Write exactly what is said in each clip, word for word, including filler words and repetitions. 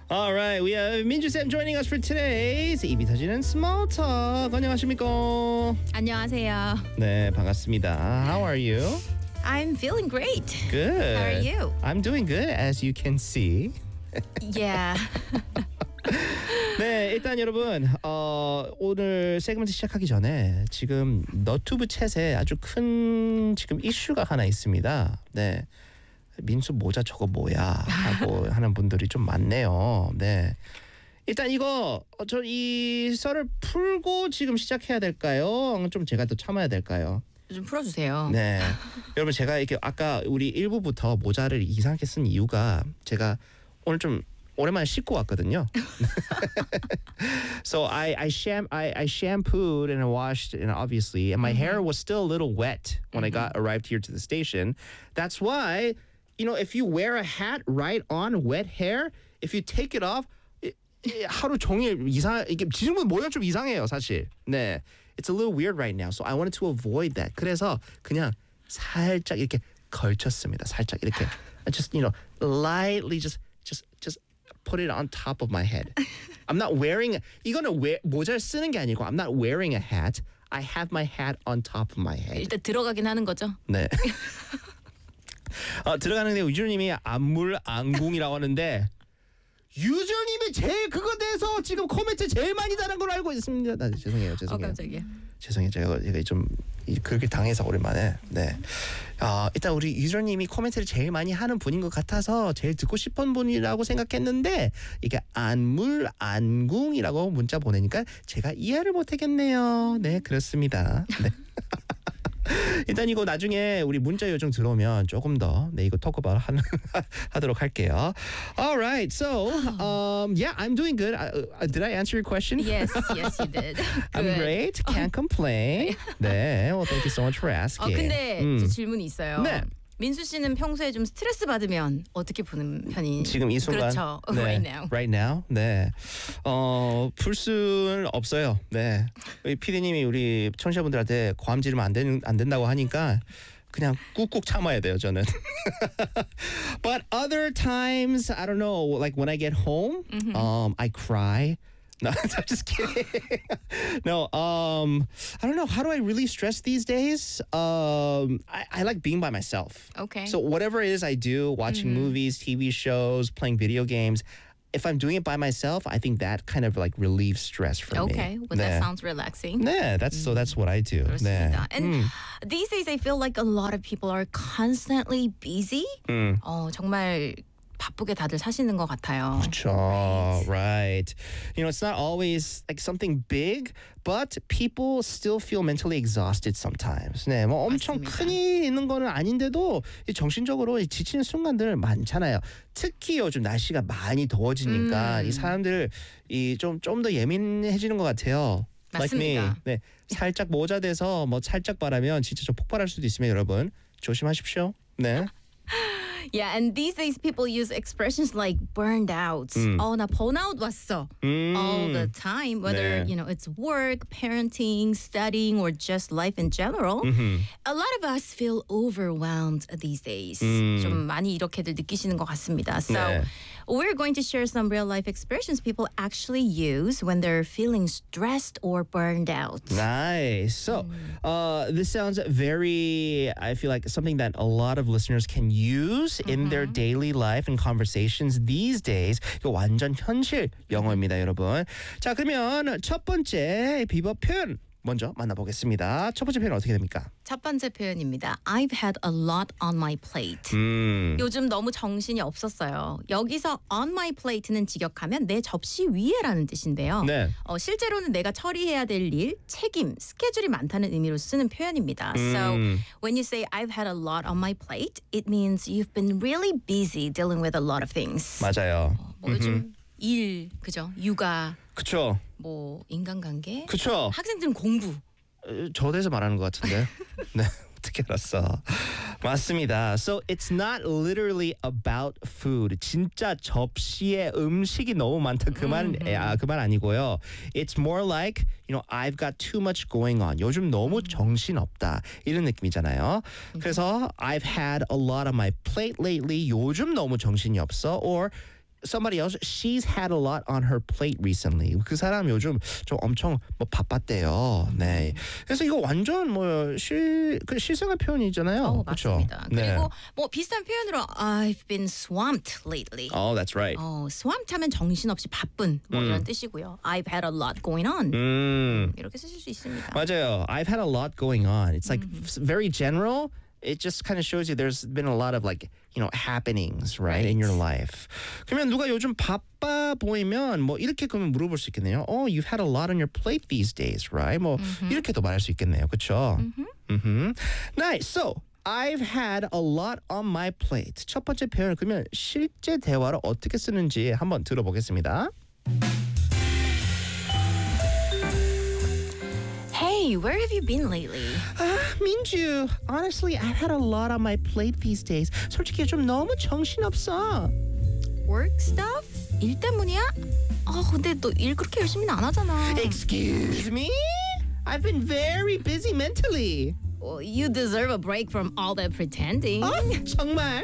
All right, we have 민주 쌤 joining us for today's 입이 터지는 Small Talk. 안녕하십니까? 안녕하세요. 네, 반갑습니다. How are you? I'm feeling great. Good. How are you? I'm doing good, as you can see. Yeah. 네, 일단 여러분 어, 오늘 세그먼트 시작하기 전에 지금 너튜브 챗에 아주 큰 지금 이슈가 하나 있습니다. 네, 민수 모자 저거 뭐야 하고 하는 분들이 좀 많네요. 네, 일단 이거 저 이 썰을 풀고 지금 시작해야 될까요? 좀 제가 또 참아야 될까요? 좀 풀어주세요. 네, 여러분 제가 이렇게 아까 우리 일 부부터 모자를 이상하게 쓴 이유가 제가 오늘 좀 오랜만에 씻고 왔거든요. So I I sham I, I shampooed and I washed and obviously and my mm-hmm. hair was still a little wet when mm-hmm. I got arrived here to the station. That's why, you know, if you wear a hat right on wet hair, if you take it off, it, it, 하루 종일 이상 이게 지금 모양 좀 이상해요, 사실. 네, it's a little weird right now. So I wanted to avoid that. 그래서 그냥 살짝 이렇게 걸쳤습니다. 살짝 이렇게 just you know lightly just just just. put it on top of my head. I'm not wearing 이거는 왜, 모자를 쓰는 게 아니고 I'm not wearing a hat. I have my hat on top of my head. 일단 들어가긴 하는 거죠? 네. 어, 들어가는데 유저님이 안물 안궁이라고 하는데 유저님이 제일 그거 대해서 지금 코멘트 제일 많이 달은 걸로 알고 있습니다. 나, 죄송해요, 죄송해요. 어, 깜짝이야. 죄송해요, 제가, 제가 좀 그렇게 당해서 오랜만에. 네. 어, 일단 우리 유저님이 코멘트를 제일 많이 하는 분인 것 같아서 제일 듣고 싶은 분이라고 생각했는데 이게 안물 안궁이라고 문자 보내니까 제가 이해를 못하겠네요. 네, 그렇습니다. 네. 일단 이거 나중에 우리 문자 요청 들어오면 조금 더 네 이거 토크바 하는 하도록 할게요. All right, so um, yeah, I'm doing good. Uh, did I answer your question? Yes, yes, you did. I'm great. Can't complain. 네, well, thank you so much for asking. 어, 근데 음. 제 질문이 있어요. 네. 민수 씨는 평소에 좀 스트레스 받으면 어떻게 푸는 편이? 지금 이 순간. 그렇죠. 네. Right now. Right now. 네. 어, 풀 수는 없어요. 네. 우리 피디님이 우리 청취자분들한테 고함 지르면 안, 된, 안 된다고 하니까 그냥 꾹꾹 참아야 돼요, 저는. But other times, I don't know, like when I get home, mm-hmm. um, I cry. No, I'm just kidding. No, um, I don't know. How do I really stress these days? Um, I, I like being by myself. Okay. So whatever it is I do, watching mm-hmm. movies, T V shows, playing video games, if I'm doing it by myself, I think that kind of like relieves stress for okay. me. Okay, well that 네. sounds relaxing. 네, that's so that's what I do. 그렇습니다. 네. And 음. these days I feel like a lot of people are constantly busy. 음. 어, 정말 바쁘게 다들 사시는 것 같아요. 그렇죠. Right. You know, it's not always like something big, but people still feel mentally exhausted sometimes. 네, 뭐 엄청 맞습니다. 큰일 있는 거는 아닌데도 이 정신적으로 지치는 순간들 많잖아요. 특히 요즘 날씨가 많이 더워지니까 음. 이 사람들 이 좀 좀 더 예민해지는 것 같아요. Like me. 맞습니다. 네, 살짝 모자 대서 뭐 살짝 바라면 진짜 좀 폭발할 수도 있으면 여러분 조심하십시오. 네. Yeah, and these days people use expressions like burned out. 음. 어, 나 burnout 왔어. 음. All the time, whether 네. you know it's work, parenting, studying, or just life in general. 음흠. A lot of us feel overwhelmed these days. 음. 좀 많이 이렇게들 느끼시는 것 같습니다. So 네. we're going to share some real life expressions people actually use when they're feeling stressed or burned out. Nice. So, uh, this sounds very, I feel like something that a lot of listeners can use in their daily life and conversations these days. 이거 완전 현실 영어입니다, 여러분. 자, 그러면 첫 번째 비법 표현 먼저 만나보겠습니다. 첫 번째 표현 어떻게 됩니까? 첫 번째 표현입니다. I've had a lot on my plate. 음. 요즘 너무 정신이 없었어요. 여기서 on my plate는 직역하면 내 접시 위에라는 뜻인데요. 네. 어, 실제로는 내가 처리해야 될 일, 책임, 스케줄이 많다는 의미로 쓰는 표현입니다. 음. So when you say I've had a lot on my plate, it means you've been really busy dealing with a lot of things. 맞아요. 뭐 요즘 일, 그죠? 육아, 그쵸. 뭐 인간관계, 그쵸. 학생들은 공부. 저 대해서 말하는 것 같은데. 네. 어떻게 알았어? 맞습니다. So it's not literally about food. 진짜 접시에 음식이 너무 많다. 그만 아, 그만 아니고요. It's more like, you know, I've got too much going on. 요즘 너무 정신 없다. 이런 느낌이잖아요. 그래서 I've had a lot on my plate lately. 요즘 너무 정신이 없어. Or somebody else, she's had a lot on her plate recently. 그 사람 요즘 좀 엄청 뭐 바빴대요. 네. 그래서 이거 완전 뭐실 그 실생활 표현이잖아요. 어, 그렇죠? 맞습니다. 그리고 뭐 비슷한 표현으로 I've been swamped lately. Oh, that's right. 어, swamped 하면 정신없이 바쁜 뭐 이런 뜻이고요. I've had a lot going on. 음. 이렇게 쓰실 수 있습니다. 맞아요. I've had a lot going on. It's like mm-hmm. very general. It just kind of shows you there's been a lot of like, you know, happenings, right, right. in your life. 그러면 누가 요즘 바빠 보이면 뭐 이렇게 그러면 물어볼 수 있겠네요. Oh, you've had a lot on your plate these days, right? 뭐 mm-hmm. 이렇게도 말할 수 있겠네요. 그렇죠? Mm-hmm. Mm-hmm. Nice. So, I've had a lot on my plate. 첫 번째 표현 그러면 실제 대화로 어떻게 쓰는지 한번 들어보겠습니다. Hey, where have you been lately? 아, 민주. Honestly, I've had a lot on my plate these days. 솔직히 좀 너무 정신없어. Work stuff? 일 때문이야? 아, 근데 너 일 그렇게 열심히는 안 하잖아. Excuse me? I've been very busy mentally. Well, you deserve a break from all that pretending. 어? 정말?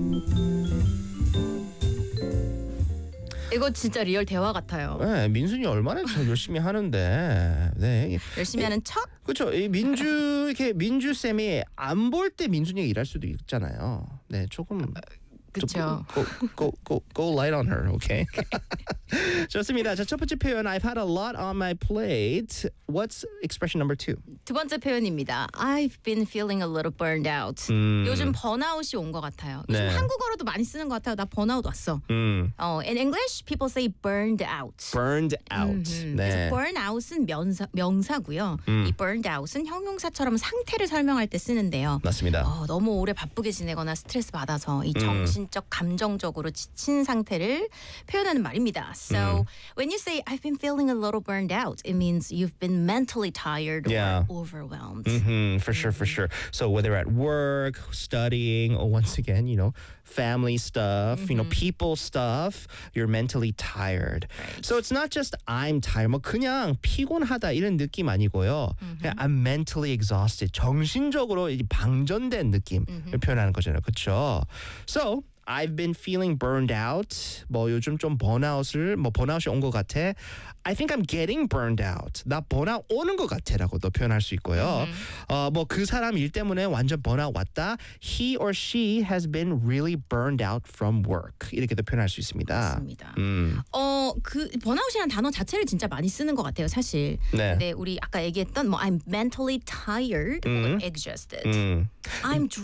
이거 진짜 리얼 대화 같아요. 네, 민순이 얼마나 저 열심히 하는데. 네. 열심히 하는 척? 그렇죠. 이 민주 이렇게 민주 쌤이 안 볼 때 민순이가 일할 수도 있잖아요. 네, 조금 그렇죠. Go, go, go, go light on her, okay? 좋습니다. 자, 첫 번째 표현 I've had a lot on my plate. What's expression number two? 두 번째 표현입니다. I've been feeling a little burned out. 음. 요즘 번아웃이 온 것 같아요. 요즘 네. 한국어로도 많이 쓰는 것 같아요. 나 번아웃 왔어. 음. 어, in English, people say burned out. Burned out. 음흠. 네. 그래서 burnout은 명사, 명사고요. 음. 이 burned out은 형용사처럼 상태를 설명할 때 쓰는데요. 맞습니다. 어, 너무 오래 바쁘게 지내거나 스트레스 받아서 이 정신적, 감정적으로 지친 상태를 표현하는 말입니다. So 음. when you say I've been feeling a little burned out, it means you've been mentally tired Yeah. or overwhelmed. Mm-hmm, for sure, for sure. So whether at work, studying, or once again, you know, family stuff, mm-hmm. you know, people stuff, you're mentally tired. Right. So it's not just I'm tired. 뭐 그냥 피곤하다 이런 느낌 아니고요. Mm-hmm. 그냥 I'm mentally exhausted. 정신적으로 이제 방전된 느낌을 mm-hmm. 표현하는 거잖아요. 그렇죠? So I've been feeling burned out. 뭐 요즘 좀 번아웃을 뭐 번아웃이 온 것 같아. I think I'm getting burned out. 나 번아웃 오는 것 같아라고도 표현할 수 있고요. Mm-hmm. 어, 뭐 그 사람 일 때문에 완전 번아웃 왔다. He or she has been really burned out from work. 이렇게도 표현할 수 있습니다. 맞습니다. 음. 어, 그 번아웃이라는 단어 자체를 진짜 많이 쓰는 것 같아요, 사실. 네. 근데 우리 아까 얘기했던 뭐 I'm mentally tired 음. or exhausted. 음. I'm